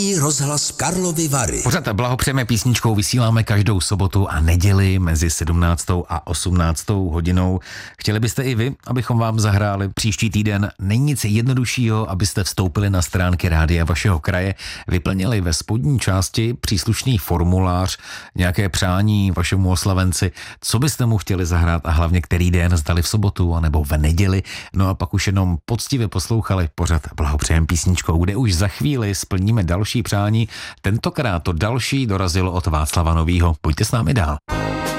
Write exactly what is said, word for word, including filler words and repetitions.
Rozhlas Karlovy Vary. Pořád blahopřejeme písničkou vysíláme každou sobotu a neděli mezi sedmnáctou a osmnáctou hodinou. Chtěli byste i vy, abychom vám zahráli příští týden? Není nic jednoduššího, abyste vstoupili na stránky rádia vašeho kraje, vyplnili ve spodní části příslušný formulář, nějaké přání vašemu oslavenci, co byste mu chtěli zahrát a hlavně který den, zdali v sobotu anebo v neděli. No a pak už jenom poctivě poslouchali pořád blahopřejem písničkou, kde už za chvíli splníme další přání. Tentokrát to další dorazilo od Václava Novýho. Pojďte s námi dál.